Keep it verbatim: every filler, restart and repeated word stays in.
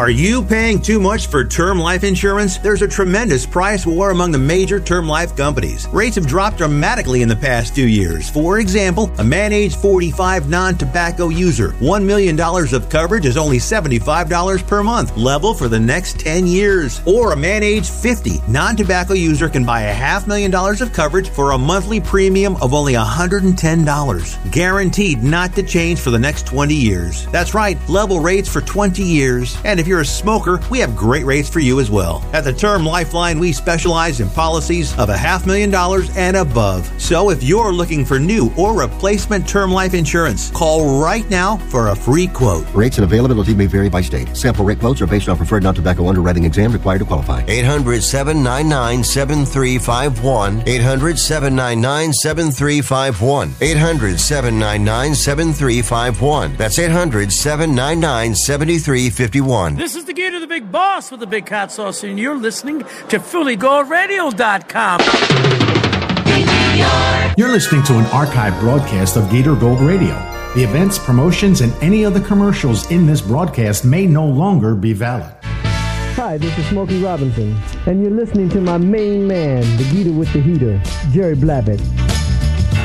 Are you paying too much for term life insurance? There's a tremendous price war among the major term life companies. Rates have dropped dramatically in the past few years. For example, a man age forty-five non-tobacco user, one million dollars of coverage is only seventy-five dollars per month, level for the next ten years. Or a man age fifty non-tobacco user can buy a half million dollars of coverage for a monthly premium of only one hundred ten dollars. Guaranteed not to change for the next twenty years. That's right, level rates for twenty years. And if you're a smoker, we have great rates for you as well. At the Term Lifeline, we specialize in policies of a half million dollars and above. So if you're looking for new or replacement term life insurance, call right now for a free quote. Rates and availability may vary by state. Sample rate quotes are based on preferred non-tobacco underwriting exam required to qualify. eight hundred, seven nine nine, seven three five one. eight hundred, seven nine nine, seven three five one. eight hundred, seven nine nine, seven three five one. That's eight hundred, seven nine nine, seven three five one. This is the Gator the Big Boss with the Big Hot Sauce, and you're listening to Philly Gold Radio dot com. You're listening to an archived broadcast of Gator Gold Radio. The events, promotions, and any other commercials in this broadcast may no longer be valid. Hi, this is Smokey Robinson, and you're listening to my main man, the Gator with the heater, Jerry Blabbett.